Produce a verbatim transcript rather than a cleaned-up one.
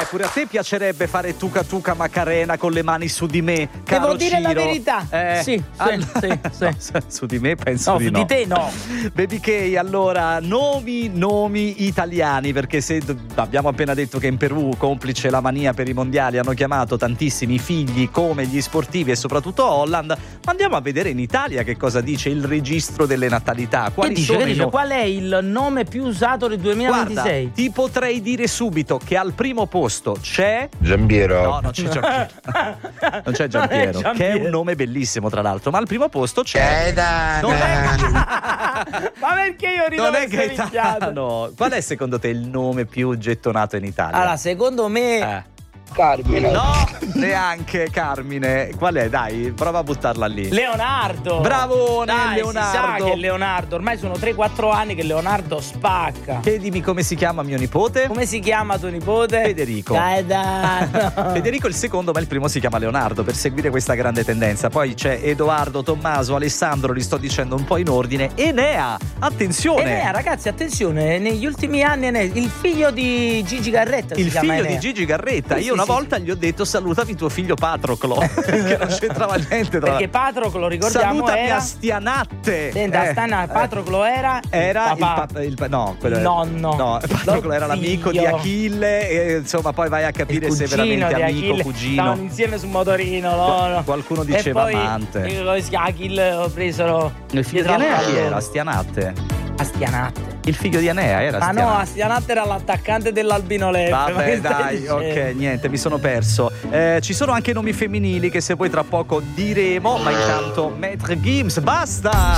pure a te piacerebbe fare tuca tuca Macarena con le mani su di me, caro Devo dire Ciro? la verità. Eh, Sì, sì, all- sì, sì. No, su di me penso No, di no. di te no. Baby K, allora, nomi, nomi italiani, perché se d- abbiamo appena detto che in Perù, complice la mania per i mondiali, hanno chiamato tantissimi figli come gli sportivi e soprattutto Holland, ma andiamo a vedere in Italia che cosa dice il registro delle natalità. Quali Che dice, sono che i dice? no- Qual è il nome più usato del duemilaventisei? Guarda, ti potrei dire subito che al primo posto c'è Giampiero. No, non c'è Giampiero. Non c'è Giampiero, Non è che è Giampiero. un nome bellissimo tra l'altro, ma al primo posto c'è Gaetano. Non è Ma perché io rido Non è per queste minchiate? Gaetano. Qual è secondo te il nome più gettonato in Italia? Allora, secondo me Eh. Carmine. No, neanche Carmine. Qual è? Dai, prova a buttarla lì. Leonardo. Bravone, Dai, Leonardo. Si sa che è Leonardo, ormai sono tre quattro anni che Leonardo spacca. Chiedimi come si chiama mio nipote? Come si chiama tuo nipote? Federico. Gaetano. Federico il secondo, ma il primo si chiama Leonardo, per seguire questa grande tendenza. Poi c'è Edoardo, Tommaso, Alessandro, li sto dicendo un po' in ordine. Enea, attenzione. Enea, ragazzi, attenzione, negli ultimi anni Enea, il figlio di Gigi Garretta si Il chiama figlio Enea. di Gigi Garretta. Sì, Io sì, una sì, volta sì. gli ho detto salutami tuo figlio Patroclo, che non c'entrava niente tra Perché Patroclo, ricordiamo, Salutami era a Stianatte. Senta, Eh, Stana, eh. Patroclo era Era il papà. il, pa- il pa- no, quello Il era- nonno. No, Patroclo Lo era l'amico zio. di Achille e insomma poi vai a capire Il se è cugino veramente di amico, Achille. cugino. Stavano insieme su un motorino Qua- loro. qualcuno diceva e poi, amante. eh, come si chiama? Achille lo presero Il figlio di dietro al Enea chi pallone. era? Stianatte. A Stianatte. Il figlio di Enea era Ma no, Stianatte. a Stianatte era l'attaccante dell'Albino Leffe. Ma Vabbè che stai dai, dicendo? ok, niente, mi sono perso. Eh, ci sono anche nomi femminili che se poi tra poco diremo, ma intanto Maître Gims, basta!